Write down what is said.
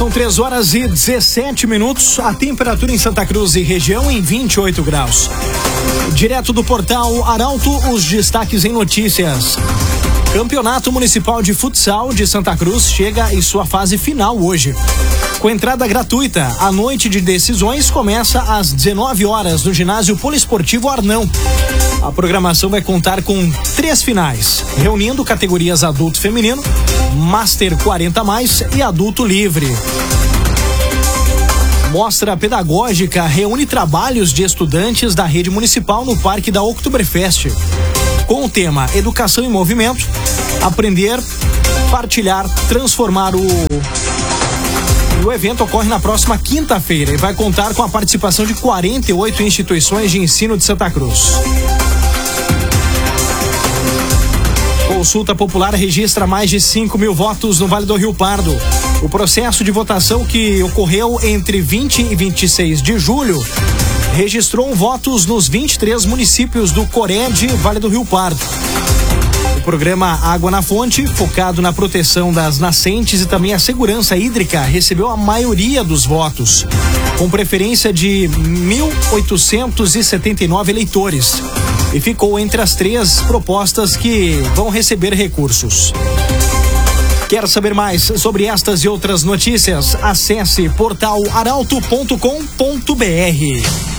são 3h17. A temperatura em Santa Cruz e região em 28 graus. Direto do portal Arauto, os destaques em notícias. Campeonato Municipal de Futsal de Santa Cruz chega em sua fase final hoje. Com entrada gratuita, a noite de decisões começa às 19 horas no ginásio poliesportivo Arnão. A programação vai contar com 3 finais, reunindo categorias adulto feminino, Master 40+, e adulto livre. Mostra pedagógica reúne trabalhos de estudantes da rede municipal no Parque da Oktoberfest. Com o tema Educação em Movimento, aprender, partilhar, transformar. O evento ocorre na próxima quinta-feira e vai contar com a participação de 48 instituições de ensino de Santa Cruz. Consulta popular registra mais de 5.000 votos no Vale do Rio Pardo. O processo de votação, que ocorreu entre 20 e 26 de julho, registrou votos nos 23 municípios do Cored, Vale do Rio Pardo. O programa Água na Fonte, focado na proteção das nascentes e também a segurança hídrica, recebeu a maioria dos votos, com preferência de 1.879 eleitores, e ficou entre as 3 propostas que vão receber recursos. Quer saber mais sobre estas e outras notícias? Acesse portalarauto.com.br.